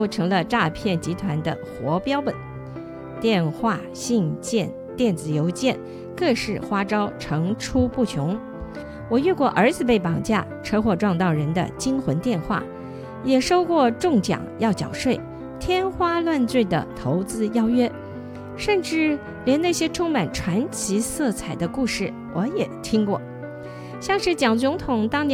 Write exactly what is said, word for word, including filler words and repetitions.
成了诈骗集团的活标本。电话、信件、电子邮件，各式花招层出不穷。我遇过儿子被绑架、车祸撞到人的惊魂电话，也收过中奖要缴税、天花乱坠的投资邀约，甚至连那些充满传奇色彩的故事我也听过，像是蒋总统当年